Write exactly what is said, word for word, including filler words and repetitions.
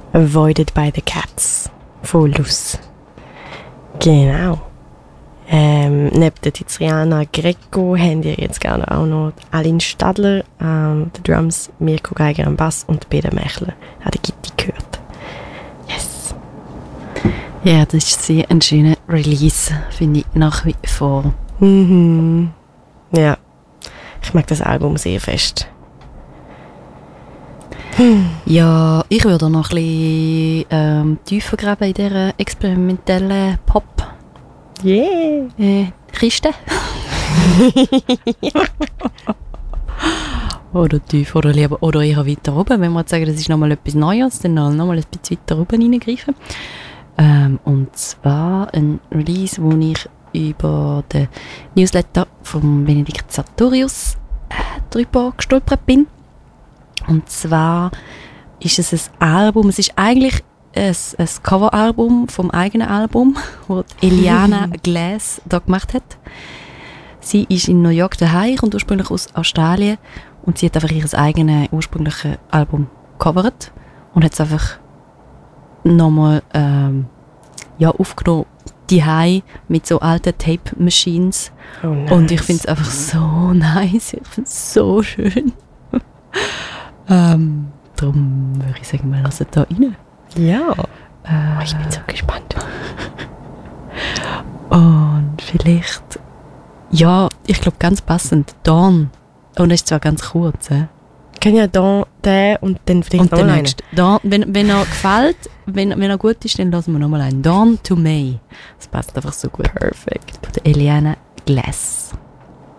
Avoided by the Cats von Luss. Genau. Ähm, neben der Tiziana Greco haben wir jetzt gerne auch noch Aline Stadler an den Drums, Mirko Geiger am Bass und Peter Mechler an der Gitarre gehört. Yes! Ja, das ist sehr ein schöner Release, finde ich nach wie vor. Mhm. Ja, ich mag das Album sehr fest. Hm. Ja, ich würde noch ein bisschen ähm, tiefer graben in dieser experimentellen Pop. Yeah! Äh, Kiste. Oder tief, oder lieber, oder eher weiter oben. Wenn wir jetzt sagen, das ist nochmal etwas Neues, dann nochmal ein bisschen weiter oben reingreifen. Ähm, und zwar ein Release, wo ich über den Newsletter von Benedikt Sartorius äh, drüber gestolpert bin. Und zwar ist es ein Album, es ist eigentlich ein, ein Coveralbum vom eigenen Album, das Eliana Glass da gemacht hat. Sie ist in New York daheim, kommt ursprünglich aus Australien und sie hat einfach ihr eigenes ursprüngliches Album gecovert und hat es einfach nochmal ähm, ja, aufgenommen, daheim mit so alten Tape-Machines. Oh, nice. Und ich finde es einfach so nice, ich finde es so schön. ähm, darum würde ich sagen, wir lassen da rein. Ja. Äh, oh, ich bin so gespannt. Und vielleicht, ja, ich glaube ganz passend, Dawn. Und es ist zwar ganz kurz. Äh. Ich kann ja da den und dann vielleicht Und noch der einen. nächste. Dawn, wenn, wenn er gefällt, wenn, wenn er gut ist, dann lassen wir nochmal einen. Dawn to May. Das passt einfach so gut. Perfekt. Von der Eliana Glass.